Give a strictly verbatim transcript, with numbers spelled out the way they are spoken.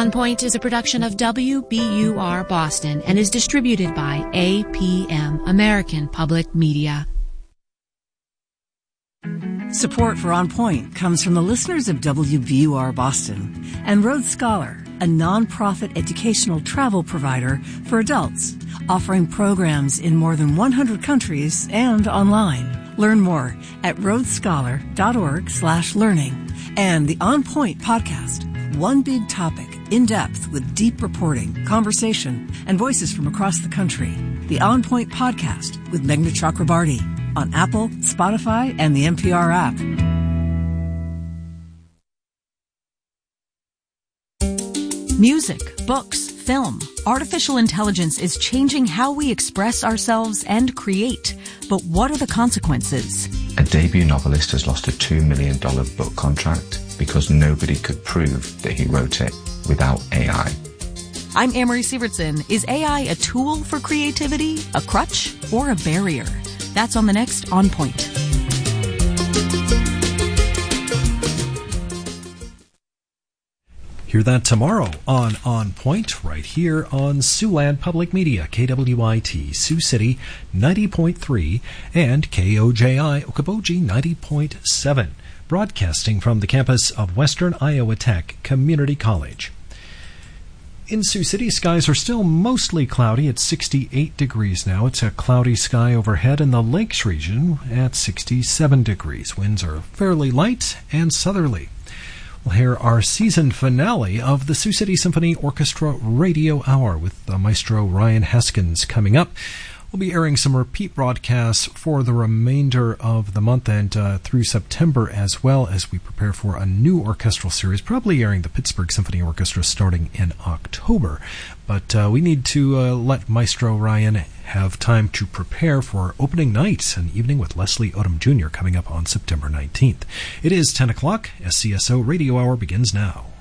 On Point is a production of W B U R Boston and is distributed by A P M, American Public Media. Support for On Point comes from the listeners of W B U R Boston and Road Scholar, a nonprofit educational travel provider for adults, offering programs in more than one hundred countries and online. Learn more at roadscholar.org slash learning. And the On Point podcast, one big topic, in depth with deep reporting, conversation, and voices from across the country. The On Point podcast with Meghna Chakrabarty on Apple, Spotify, and the N P R app. Music, books, film. Artificial intelligence is changing how we express ourselves and create. But what are the consequences? A debut novelist has lost a two million dollars book contract because nobody could prove that he wrote it without A I. I'm Amory Sievertson. Is A I a tool for creativity, a crutch, or a barrier? That's on the next On Point. Hear that tomorrow on On Point, right here on Siouxland Public Media, K W I T, Sioux City ninety point three, and K O J I, Okoboji ninety point seven, broadcasting from the campus of Western Iowa Tech Community College. In Sioux City, skies are still mostly cloudy at sixty-eight degrees now. It's a cloudy sky overhead in the Lakes region at sixty-seven degrees. Winds are fairly light and southerly. We'll hear our season finale of the Sioux City Symphony Orchestra Radio Hour with uh, Maestro Ryan Haskins coming up. We'll be airing some repeat broadcasts for the remainder of the month and uh, through September, as well as we prepare for a new orchestral series, probably airing the Pittsburgh Symphony Orchestra starting in October. But uh, we need to uh, let Maestro Ryan have time to prepare for opening night, an evening with Leslie Odom Junior coming up on September nineteenth. It is ten o'clock. S C S O Radio Hour begins now.